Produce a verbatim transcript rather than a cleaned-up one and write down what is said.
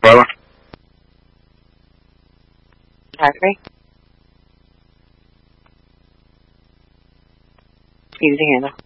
完了。 还可以。几个经验呢？